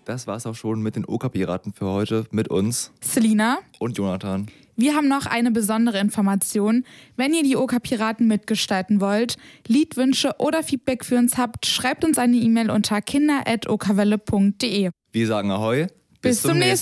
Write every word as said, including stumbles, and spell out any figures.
das war's auch schon mit den Oka-Piraten für heute. Mit uns. Selina. Und Jonathan. Wir haben noch eine besondere Information. Wenn ihr die Oka-Piraten mitgestalten wollt, Liedwünsche oder Feedback für uns habt, schreibt uns eine E-Mail unter kinder at okawelle punkt de. Wir sagen Ahoi. Bis, Bis zum nächsten Mal.